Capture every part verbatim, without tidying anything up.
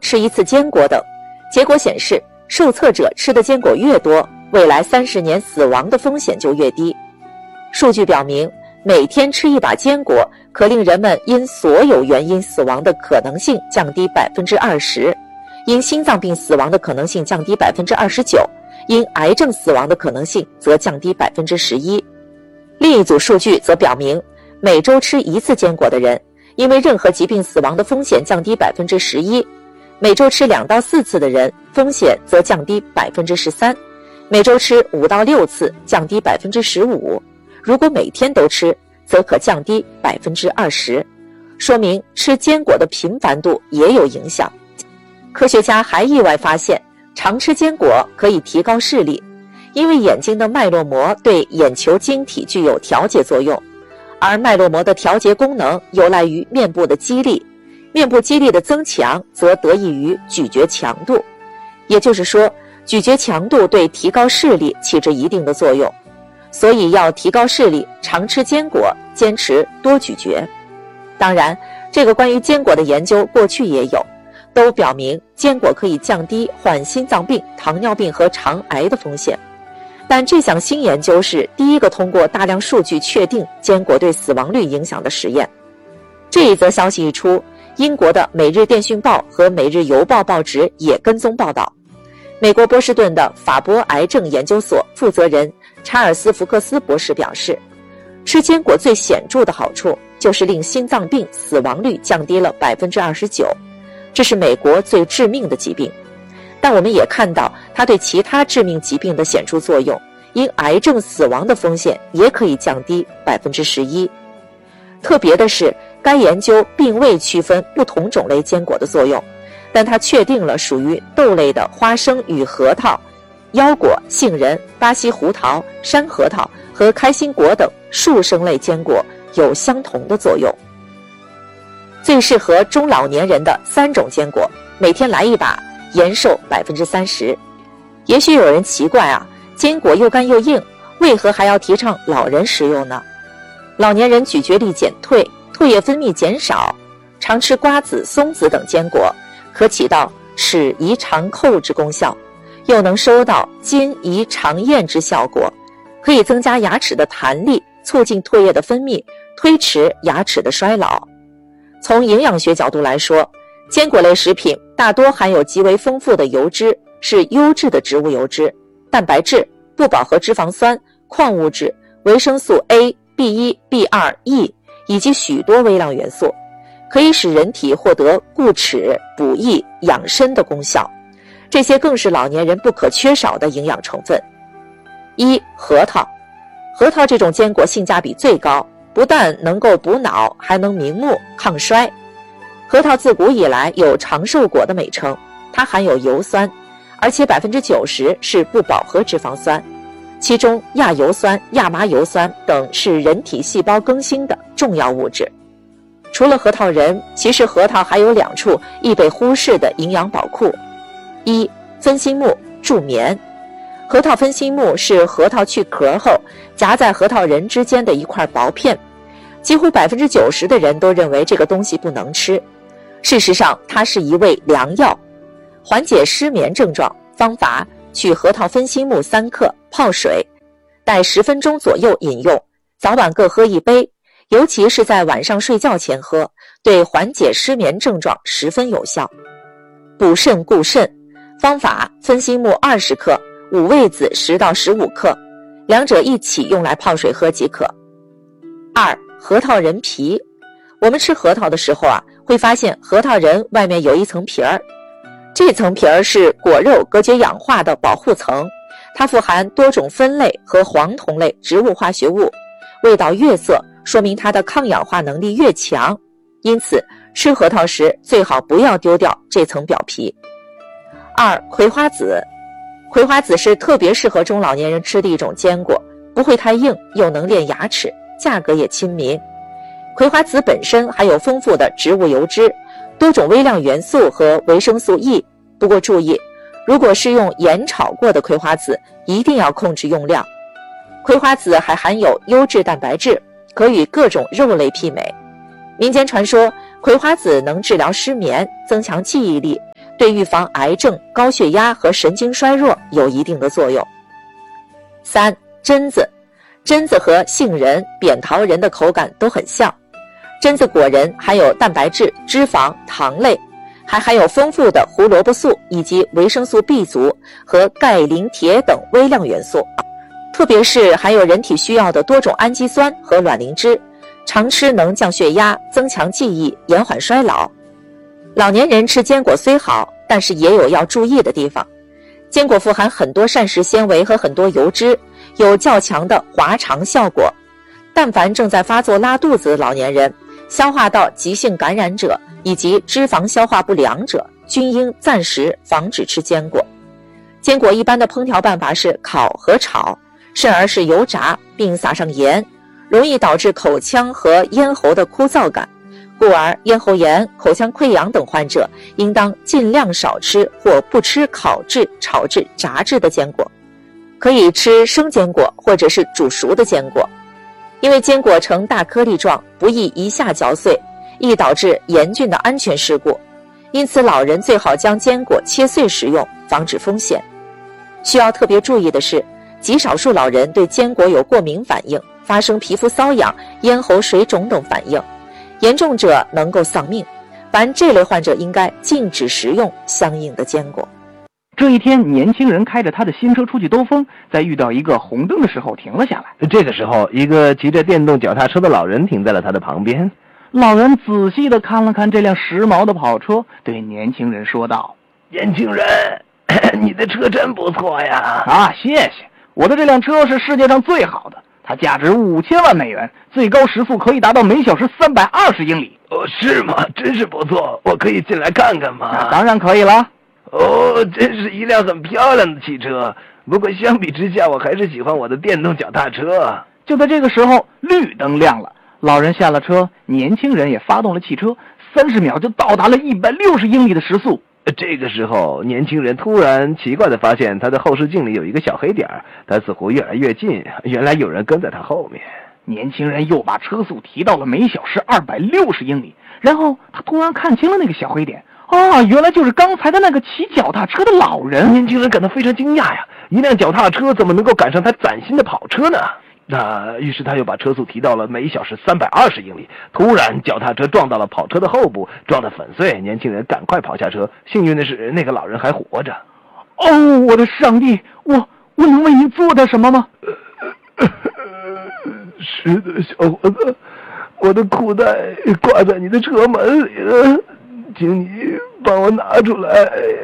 吃一次坚果等。结果显示，受测者吃的坚果越多，未来三十年死亡的风险就越低。数据表明，每天吃一把坚果可令人们因所有原因死亡的可能性降低 百分之二十， 因心脏病死亡的可能性降低 百分之二十九， 因癌症死亡的可能性则降低 百分之十一。 另一组数据则表明，每周吃一次坚果的人，因为任何疾病死亡的风险降低 百分之十一， 每周吃两到四次的人，风险则降低 百分之十三， 每周吃五到六次降低 百分之十五， 如果每天都吃，则可降低 百分之二十， 说明吃坚果的频繁度也有影响。科学家还意外发现，常吃坚果可以提高视力，因为眼睛的脉络膜对眼球晶体具有调节作用，而脉络膜的调节功能由来于面部的肌力，面部肌力的增强则得益于咀嚼强度，也就是说，咀嚼强度对提高视力起着一定的作用。所以要提高视力，常吃坚果，坚持多咀嚼。当然，这个关于坚果的研究过去也有，都表明坚果可以降低患心脏病、糖尿病和肠癌的风险。但这项新研究是第一个通过大量数据确定坚果对死亡率影响的实验。这一则消息一出，英国的《每日电讯报》和《每日邮报》报纸也跟踪报道。美国波士顿的法波癌症研究所负责人查尔斯·福克斯博士表示，吃坚果最显著的好处就是令心脏病死亡率降低了 百分之二十九， 这是美国最致命的疾病。但我们也看到它对其他致命疾病的显著作用，因癌症死亡的风险也可以降低 百分之十一。 特别的是，该研究并未区分不同种类坚果的作用，但它确定了属于豆类的花生与核桃、腰果、杏仁、巴西胡桃、山核桃和开心果等树生类坚果有相同的作用。最适合中老年人的三种坚果，每天来一把，延寿 百分之三十。 也许有人奇怪啊，坚果又干又硬，为何还要提倡老人食用呢？老年人咀嚼力减退，唾液分泌减少，常吃瓜子、松子等坚果，可起到齿颐肠扣之功效，又能收到津颐肠咽之效果，可以增加牙齿的弹力，促进唾液的分泌，推迟牙齿的衰老。从营养学角度来说，坚果类食品大多含有极为丰富的油脂，是优质的植物油脂、蛋白质、不饱和脂肪酸、矿物质、维生素 A、B 一、B 二、E 以及许多微量元素，可以使人体获得固齿、补益、养生的功效。这些更是老年人不可缺少的营养成分。一、核桃。核桃这种坚果性价比最高，不但能够补脑，还能明目、抗衰。核桃自古以来有长寿果的美称，它含有油酸，而且 百分之九十 是不饱和脂肪酸，其中亚油酸、亚麻油酸等是人体细胞更新的重要物质。除了核桃仁，其实核桃还有两处易被忽视的营养宝库。一、分心木助眠。核桃分心木是核桃去壳后夹在核桃仁之间的一块薄片，几乎 百分之九十 的人都认为这个东西不能吃。事实上，它是一味良药，缓解失眠症状。方法：取核桃分心木三克，泡水，待十分钟左右饮用，早晚各喝一杯，尤其是在晚上睡觉前喝，对缓解失眠症状十分有效。补肾固肾。方法：分心木二十克，五味子十到十五克，两者一起用来泡水喝即可。二、核桃仁皮。我们吃核桃的时候啊，会发现核桃仁外面有一层皮儿，这层皮儿是果肉隔绝氧化的保护层，它富含多种酚类和黄酮类植物化学物，味道越涩，说明它的抗氧化能力越强。因此，吃核桃时最好不要丢掉这层表皮。二、葵花籽。葵花籽是特别适合中老年人吃的一种坚果，不会太硬，又能练牙齿，价格也亲民。葵花籽本身含有丰富的植物油脂、多种微量元素和维生素 E。不过注意，如果是用盐炒过的葵花籽，一定要控制用量。葵花籽还含有优质蛋白质，可与各种肉类媲美。民间传说，葵花籽能治疗失眠，增强记忆力， 对预防癌症、高血压和神经衰弱有一定的作用。三、榛子。榛子和杏仁、扁桃仁的口感都很像。榛子果仁含有蛋白质、脂肪、糖类，还含有丰富的胡萝卜素以及维生素 B 族和钙、磷、铁等微量元素，特别是含有人体需要的多种氨基酸和卵磷脂，常吃能降血压、增强记忆、延缓衰老。老年人吃坚果虽好，但是也有要注意的地方。坚果富含很多膳食纤维和很多油脂，有较强的滑肠效果。但凡正在发作拉肚子的老年人、消化道急性感染者以及脂肪消化不良者，均应暂时防止吃坚果。坚果一般的烹调办法是烤和炒，甚而是油炸并撒上盐，容易导致口腔和咽喉的枯燥感，故而咽喉炎、口腔溃疡等患者应当尽量少吃或不吃烤制、炒制、炸制的坚果，可以吃生坚果或者是煮熟的坚果。因为坚果呈大颗粒状，不易一下嚼碎，易导致严峻的安全事故，因此老人最好将坚果切碎食用，防止风险。需要特别注意的是，极少数老人对坚果有过敏反应，发生皮肤瘙痒、咽喉水肿等反应，严重者能够丧命。凡这类患者应该禁止食用相应的坚果。 这一天，年轻人开着他的新车出去兜风，在遇到一个红灯的时候停了下来。 这个时候，一个骑着电动脚踏车的老人停在了他的旁边。 老人仔细地看了看这辆时髦的跑车，对年轻人说道： 年轻人，你的车真不错呀！ 啊，谢谢，我的这辆车是世界上最好的，它价值五千万美元，最高时速可以达到每小时三百二十英里。 哦，是吗？真是不错，我可以进来看看吗？ 啊，当然可以了。 哦，真是一辆很漂亮的汽车，不过相比之下，我还是喜欢我的电动脚踏车。 就在这个时候，绿灯亮了，老人下了车，年轻人也发动了汽车，三十秒就到达了一百六十英里的时速。 这个时候，年轻人突然奇怪地发现他的后视镜里有一个小黑点，他似乎越来越近，原来有人跟在他后面。 年轻人又把车速提到了每小时二百六十英里，然后他突然看清了那个小黑点。啊，原来就是刚才的那个骑脚踏车的老人。 年轻人感到非常惊讶呀，一辆脚踏车怎么能够赶上他崭新的跑车呢？那于是他又把车速提到了每小时三百二十英里。突然，脚踏车撞到了跑车的后部，撞得粉碎。年轻人赶快跑下车，幸运的是那个老人还活着。 哦，我的上帝，我我能为您做点什么吗？ 是的，小伙子，我的裤带挂在你的车门里了，请你帮我拿出来。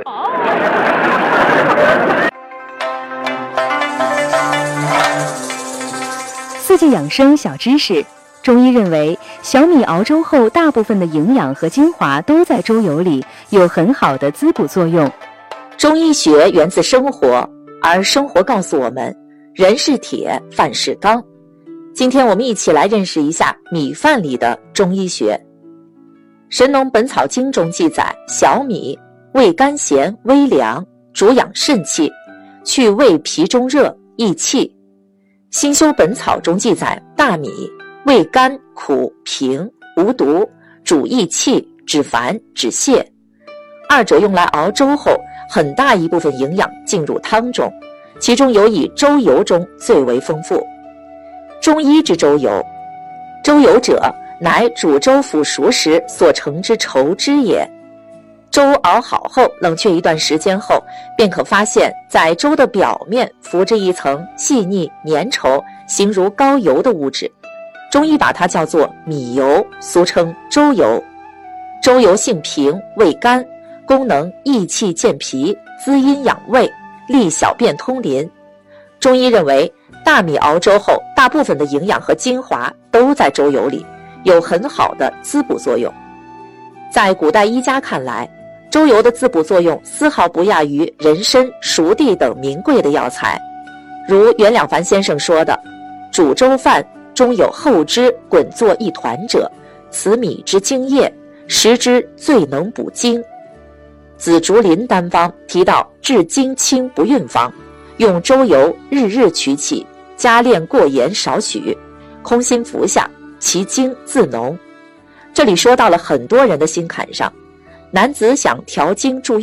四季养生小知识：中医认为，小米熬粥后，大部分的营养和精华都在粥油里，有很好的滋补作用。 中医学源自生活，而生活告诉我们，人是铁，饭是钢。今天我们一起来认识一下米饭里的中医学。《神农本草经》中记载，小米味甘咸，微凉，主养肾气，去胃脾中热，益气。《新修本草》中记载，大米味甘苦平，无毒，主益气，止烦止泻。二者用来熬粥后，很大一部分营养进入汤中，其中尤以粥油中最为丰富。中医之粥油，粥油者，乃煮粥腐熟时所成之稠汁也。粥熬好后，冷却一段时间后，便可发现在粥的表面浮着一层细腻粘稠、形如膏油的物质。中医把它叫做米油，俗称粥油。粥油性平，味甘，功能益气健脾，滋阴养胃，利小便通淋。中医认为，大米熬粥后，大部分的营养和精华都在粥油里，有很好的滋补作用。在古代医家看来，粥油的滋补作用丝毫不亚于人参、熟地等名贵的药材。如袁了凡先生说的，煮粥饭中有厚汁滚作一团者，此米之精液，食之最能补精。紫竹林丹方提到治经轻不孕方，用粥油日日取起，加炼过盐少许，空心服下，其精自浓。这里说到了很多人的心坎上，男子想调经助孕，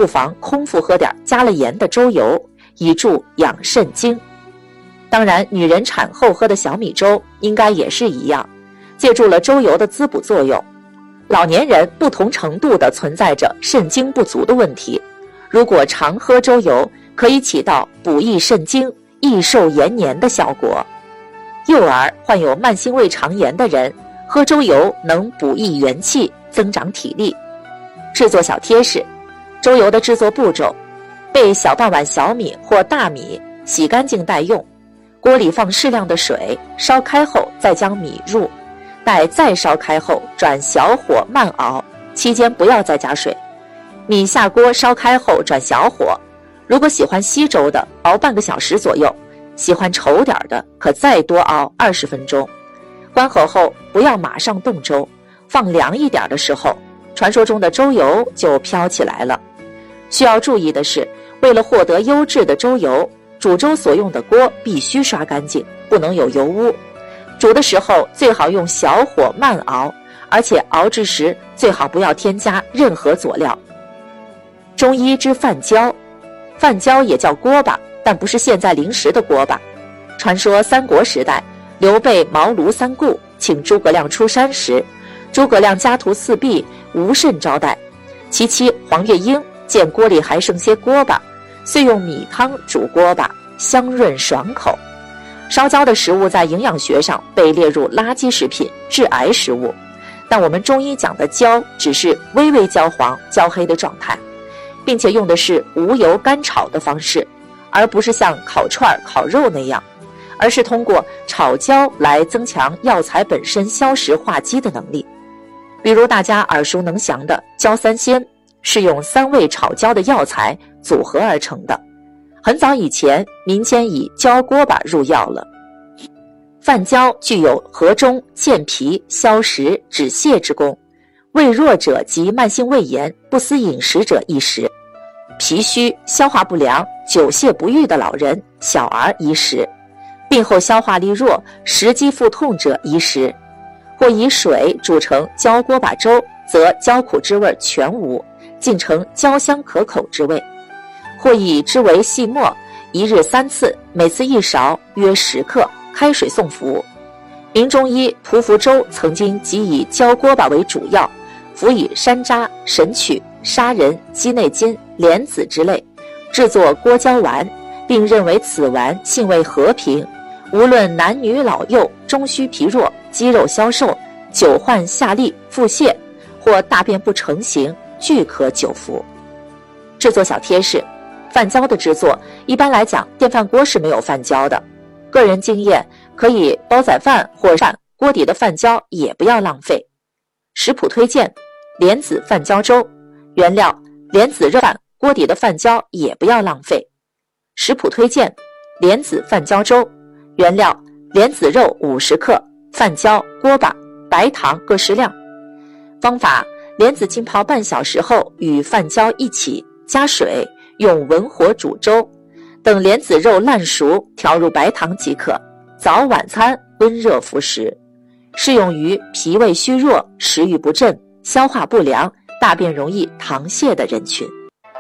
不妨空腹喝点加了盐的粥油，以助养肾精。当然，女人产后喝的小米粥应该也是一样，借助了粥油的滋补作用。老年人不同程度地存在着肾精不足的问题，如果常喝粥油，可以起到补益肾精、益寿延年的效果。幼儿、患有慢性胃肠炎的人，喝粥油能补益元气，增长体力。制作小贴士：粥油的制作步骤：备小半碗小米或大米，洗干净待用。锅里放适量的水，烧开后再将米入，待再烧开后转小火慢熬，期间不要再加水。米下锅烧开后转小火，如果喜欢稀粥的，熬半个小时左右；喜欢稠点的，可再多熬二十分钟。关火后不要马上动粥，放凉一点的时候，传说中的粥油就飘起来了。需要注意的是，为了获得优质的粥油，煮粥所用的锅必须刷干净，不能有油污。煮的时候最好用小火慢熬，而且熬制时最好不要添加任何佐料。中医之饭焦，饭焦也叫锅巴，但不是现在零食的锅巴。传说三国时代，刘备茅庐三顾，请诸葛亮出山时，诸葛亮家徒四壁，无甚招待。其妻黄月英见锅里还剩些锅巴，遂用米汤煮锅巴，香润爽口。烧焦的食物在营养学上被列入垃圾食品、致癌食物，但我们中医讲的焦只是微微焦黄、焦黑的状态，并且用的是无油干炒的方式，而不是像烤串、烤肉那样，而是通过炒焦来增强药材本身消食化积的能力。比如大家耳熟能详的焦三仙，是用三味炒焦的药材组合而成的。很早以前，民间以焦锅巴入药了。饭焦具有和中、健脾、消食、止泻之功，胃弱者及慢性胃炎、不思饮食者宜食；脾虚、消化不良、久泻不愈的老人、小儿宜食；病后消化力弱、食积腹痛者宜食。或以水煮成焦锅巴粥，则焦苦之味全无，竟成焦香可口之味。或以之为细末，一日三次，每次一勺，约十克，开水送服。明中医屠福州曾经即以焦锅巴为主药，辅以山楂、神曲、砂仁、鸡内金、莲子之类，制作锅焦丸，并认为此丸性味和平，无论男女老幼，中虚疲弱、肌肉消瘦、久患下痢、腹泻，或大便不成形，俱可久服。制作小贴士：饭焦的制作，一般来讲，电饭锅是没有饭焦的。个人经验，可以煲仔饭或饭，锅底的饭焦也不要浪费。食谱推荐：莲子饭焦粥。原料：莲子肉饭，锅底的饭焦也不要浪费。食谱推荐：莲子饭焦粥。原料：莲子肉五十克，饭焦、锅巴、白糖各适量。方法：莲子浸泡半小时后，与饭焦一起加水，用文火煮粥，等莲子肉烂熟，调入白糖即可。早晚餐温热服食，适用于脾胃虚弱、食欲不振、消化不良、大便容易溏泻的人群。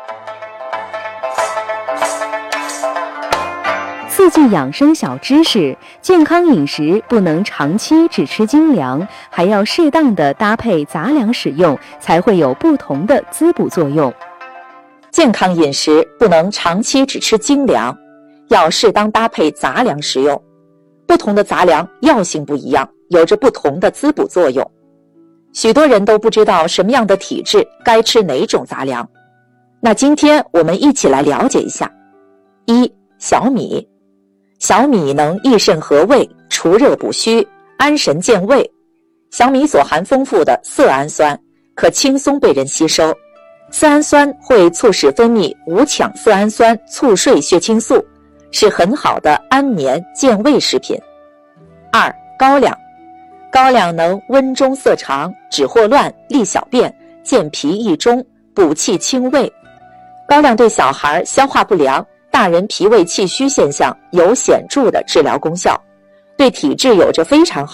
四句养生小知识：健康饮食不能长期只吃精粮，还要适当的搭配杂粮使用，才会有不同的滋补作用。 健康饮食不能长期只吃精粮，要适当搭配杂粮食用。不同的杂粮药性不一样，有着不同的滋补作用。许多人都不知道什么样的体质该吃哪种杂粮，那今天我们一起来了解一下。一、小米。小米能益肾和胃，除热补虚，安神健胃。小米所含丰富的色氨酸，可轻松被人吸收。色氨酸会促使分泌五羟色氨酸促睡血清素，是很好的安眠健胃食品。二、高粱。高粱能温中涩肠，止霍乱，利小便，健脾益中，补气清胃。高粱对小孩消化不良、大人脾胃气虚现象有显著的治疗功效，对体质有着非常好